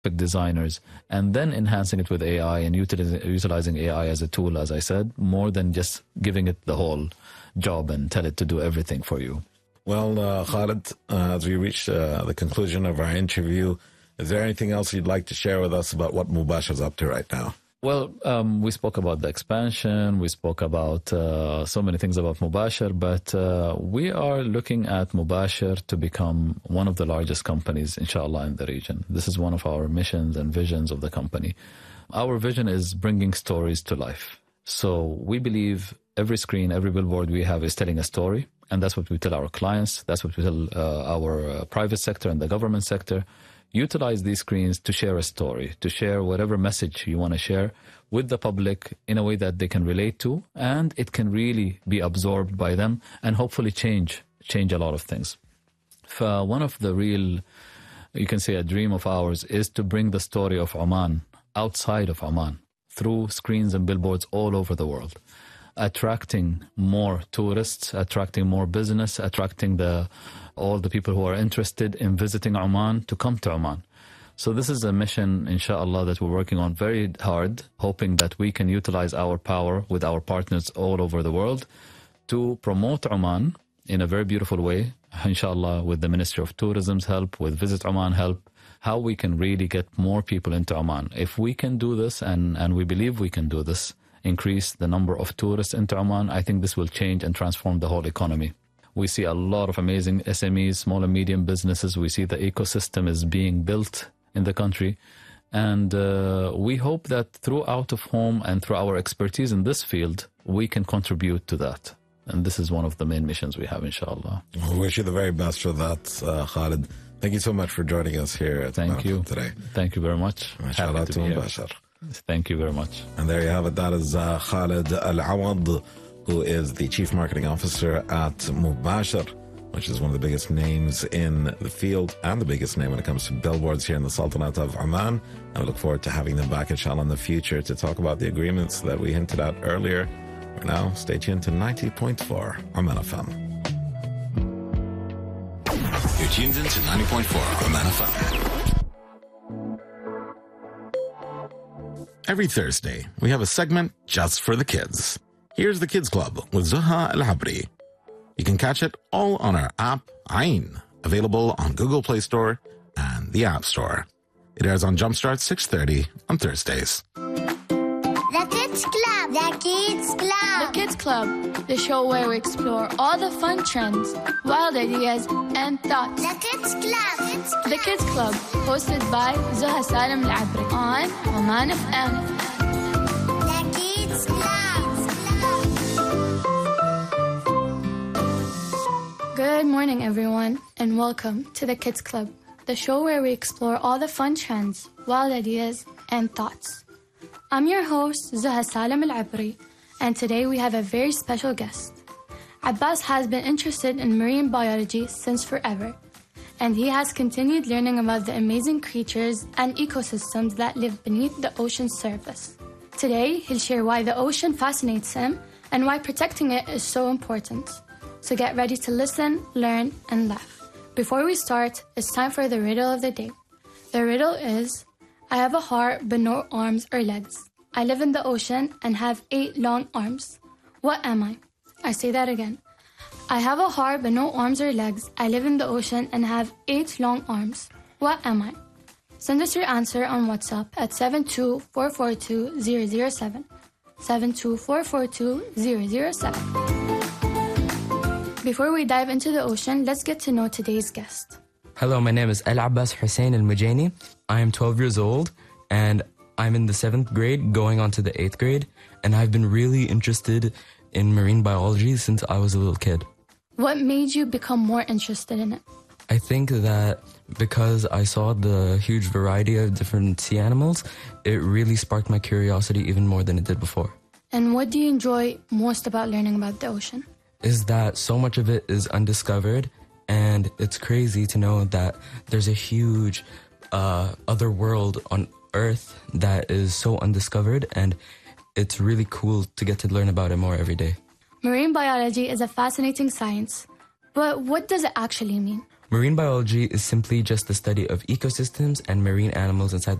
designers, and then enhancing it with AI and utilizing AI as a tool, as I said, more than just giving it the whole job and tell it to do everything for you. Well, Khalid, as we reach the conclusion of our interview, is there anything else you'd like to share with us about what Mubasher is up to right now? Well, we spoke about the expansion. We spoke about so many things about Mubasher, but we are looking at Mubasher to become one of the largest companies, inshallah, in the region. This is one of our missions and visions of the company. Our vision is bringing stories to life. So we believe every screen, every billboard we have is telling a story, and that's what we tell our clients. That's what we tell our private sector and the government sector. Utilize these screens to share a story, to share whatever message you want to share with the public in a way that they can relate to, and it can really be absorbed by them and hopefully change a lot of things. One of the real, you can say a dream of ours, is to bring the story of Oman outside of Oman through screens and billboards all over the world, attracting more tourists, attracting more business, attracting all the people who are interested in visiting Oman to come to Oman. So this is a mission, inshallah, that we're working on very hard, hoping that we can utilize our power with our partners all over the world to promote Oman in a very beautiful way, inshallah, with the Ministry of Tourism's help, with Visit Oman help, how we can really get more people into Oman. If we can do this, and we believe we can do this, increase the number of tourists into Oman, I think this will change and transform the whole economy. We see a lot of amazing SMEs, small and medium businesses. We see the ecosystem is being built in the country. And we hope that through out of home and through our expertise in this field, we can contribute to that. And this is one of the main missions we have, inshallah. We wish you the very best for that, Khalid. Thank you so much for joining us here at Thank you today. Thank you very much. Shout out to Mubasher. Thank you very much. And there you have it. That is Khalid Al-Awad, who is the Chief Marketing Officer at Mubasher, which is one of the biggest names in the field and the biggest name when it comes to billboards here in the Sultanate of Oman. And we look forward to having them back, inshallah, in the future to talk about the agreements that we hinted at earlier. For now, stay tuned to 90.4 Oman FM. You're tuned in to 90.4 Oman FM. Every Thursday, we have a segment just for the kids. Here's the Kids Club with Zuha Al-Habri. You can catch it all on our app, Ain, available on Google Play Store and the App Store. It airs on Jumpstart 6:30 on Thursdays. The Kids Club. The Kids Club. The Kids Club, the show where we explore all the fun trends, wild ideas, and thoughts. The Kids Club. The Kids Club, hosted by Zuha Salam Al-Abri on Oman FM. The Kids Club. Good morning, everyone, and welcome to the Kids Club, the show where we explore all the fun trends, wild ideas, and thoughts. I'm your host, Zuha Salam Al-Abri, and today we have a very special guest. Abbas has been interested in marine biology since forever, and he has continued learning about the amazing creatures and ecosystems that live beneath the ocean's surface. Today, he'll share why the ocean fascinates him and why protecting it is so important. So get ready to listen, learn, and laugh. Before we start, it's time for the riddle of the day. The riddle is, I have a heart but no arms or legs. I live in the ocean and have 8 long arms. What am I? I say that again. I have a heart but no arms or legs. I live in the ocean and have 8 long arms. What am I? Send us your answer on WhatsApp at 72442-007. 72442-007. Before we dive into the ocean, let's get to know today's guest. Hello, my name is Al-Abbas Hussein Al-Mujani. I am 12 years old and I'm in the 7th grade going on to the 8th grade, and I've been really interested in marine biology since I was a little kid. What made you become more interested in it? I think that because I saw the huge variety of different sea animals, it really sparked my curiosity even more than it did before. And what do you enjoy most about learning about the ocean? Is that so much of it is undiscovered, and it's crazy to know that there's a huge other world on Earth that is so undiscovered, and it's really cool to get to learn about it more every day. Marine biology is a fascinating science, but what does it actually mean? Marine biology is simply just the study of ecosystems and marine animals inside